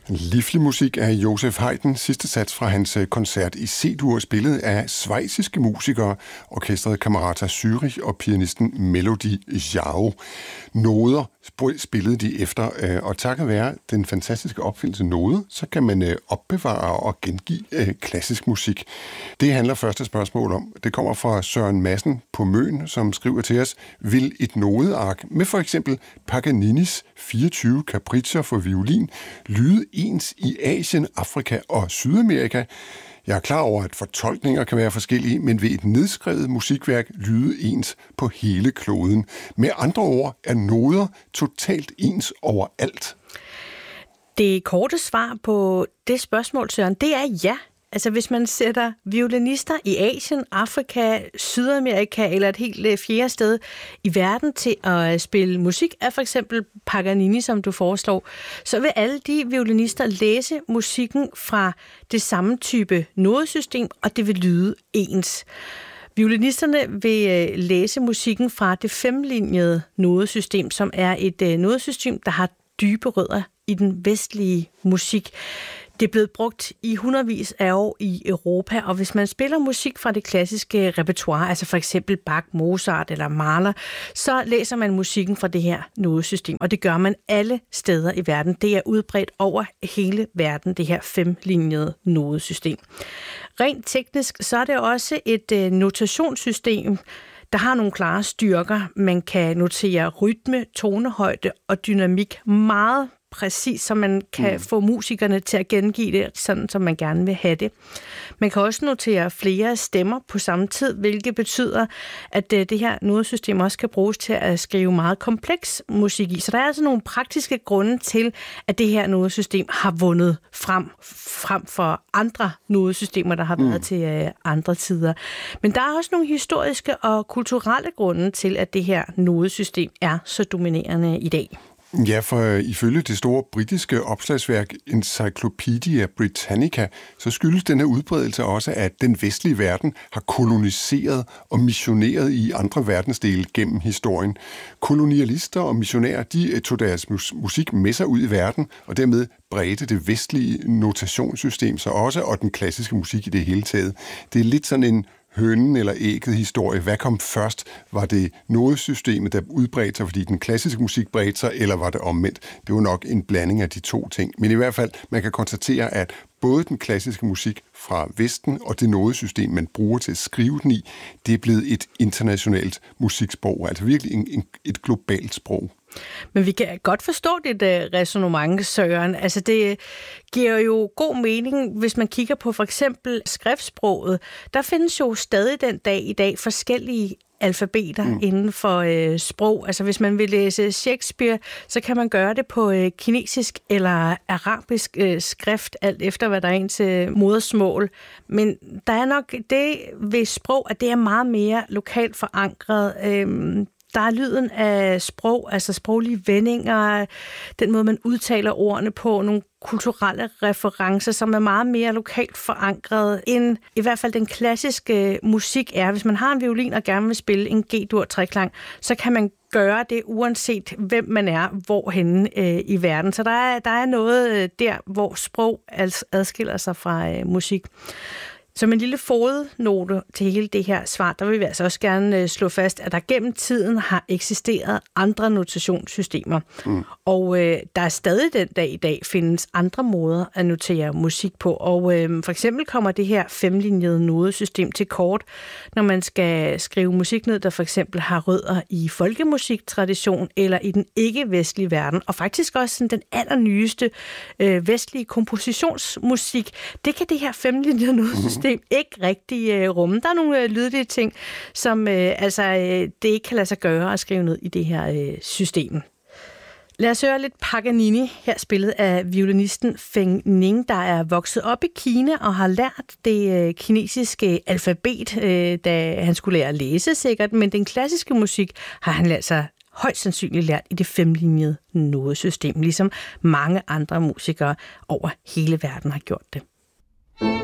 Livlig musik af Joseph Haydn, sidste sats fra hans koncert i C-dur, spillet af schweiziske musikere, orkestret Camerata Zürich og pianisten Melody Jarreau. Noder spillede de efter, og takket være den fantastiske opfindelse node, så kan man opbevare og gengive klassisk musik. Det handler første spørgsmål om. Det kommer fra Søren Madsen på Møn, som skriver til os: vil et nodeark med for eksempel Paganinis 24 capriccer for violin lyde ens i Asien, Afrika og Sydamerika? Jeg er klar over, at fortolkninger kan være forskellige, men vil et nedskrevet musikværk lyde ens på hele kloden? Med andre ord er noder totalt ens overalt. Det korte svar på det spørgsmål, Søren, det er ja. Altså hvis man sætter violinister i Asien, Afrika, Sydamerika eller et helt fjerde sted i verden til at spille musik af for eksempel Paganini, som du foreslår, så vil alle de violinister læse musikken fra det samme type nodesystem, og det vil lyde ens. Violinisterne vil læse musikken fra det 5-linjede nodesystem, som er et nodesystem, der har dybe rødder i den vestlige musik. Det er blevet brugt i hundredvis af år i Europa, og hvis man spiller musik fra det klassiske repertoire, altså for eksempel Bach, Mozart eller Mahler, så læser man musikken fra det her nodesystem, og det gør man alle steder i verden. Det er udbredt over hele verden, det her 5-linjede nodesystem. Rent teknisk, så er det også et notationssystem, der har nogle klare styrker. Man kan notere rytme, tonehøjde og dynamik meget præcis, så man kan få musikerne til at gengive det, sådan som man gerne vil have det. Man kan også notere flere stemmer på samme tid, hvilket betyder, at det her nodesystem også kan bruges til at skrive meget kompleks musik i. Så der er altså nogle praktiske grunde til, at det her nodesystem har vundet frem for andre nodesystemer, der har været til andre tider. Men der er også nogle historiske og kulturelle grunde til, at det her nodesystem er så dominerende i dag. Ja, for ifølge det store britiske opslagsværk Encyclopedia Britannica, så skyldes denne udbredelse også, at den vestlige verden har koloniseret og missioneret i andre verdensdele gennem historien. Kolonialister og missionærer, de tog deres musik med sig ud i verden, og dermed bredte det vestlige notationssystem så også, og den klassiske musik i det hele taget. Det er lidt sådan en hønen eller ægget historie. Hvad kom først? Var det nodesystemet, der udbredte sig, fordi den klassiske musik bredte sig, eller var det omvendt? Det var nok en blanding af de to ting. Men i hvert fald, man kan konstatere, at både den klassiske musik fra Vesten og det nodesystem, man bruger til at skrive den i, det er blevet et internationalt musiksprog, altså virkelig et globalt sprog. Men vi kan godt forstå dit ræsonnement, Søren. Altså det giver jo god mening, hvis man kigger på for eksempel skriftsproget. Der findes jo stadig den dag i dag forskellige alfabeter inden for sprog. Altså hvis man vil læse Shakespeare, så kan man gøre det på kinesisk eller arabisk skrift, alt efter hvad der er ens modersmål. Men der er nok det ved sprog, at det er meget mere lokalt forankret. Der er lyden af sprog, altså sproglige vendinger, den måde, man udtaler ordene på, nogle kulturelle referencer, som er meget mere lokalt forankret, end i hvert fald den klassiske musik er. Hvis man har en violin og gerne vil spille en G-dur treklang, så kan man gøre det, uanset hvem man er, hvorhenne i verden. Så der er noget der, hvor sprog adskiller sig fra musik. Som en lille fodnote til hele det her svar, der vil vi altså også gerne slå fast, at der gennem tiden har eksisteret andre notationssystemer. Og der er stadig den dag i dag findes andre måder at notere musik på. Og for eksempel kommer det her 5-linjede nodesystem til kort, når man skal skrive musik ned, der for eksempel har rødder i folkemusiktradition eller i den ikke-vestlige verden. Og faktisk også sådan den allernyeste vestlige kompositionsmusik. Det kan det her 5-linjede nodesystem ikke rigtig rumme. Der er nogle lydlige ting, som det ikke kan lade sig gøre at skrive ned i det her system. Lad os høre lidt Paganini, her spillet af violinisten Feng Ning, der er vokset op i Kina og har lært det kinesiske alfabet, da han skulle lære at læse sikkert, men den klassiske musik har han altså højst sandsynligt lært i det 5-linjede nodesystem, ligesom mange andre musikere over hele verden har gjort det.